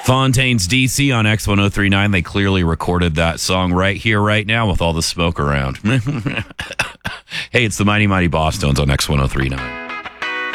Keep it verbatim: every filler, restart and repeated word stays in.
Fontaine's D C on X ten thirty-nine. They clearly recorded that song right here, right now with all the smoke around. Hey, it's the Mighty Mighty Bosstones on X ten thirty-nine.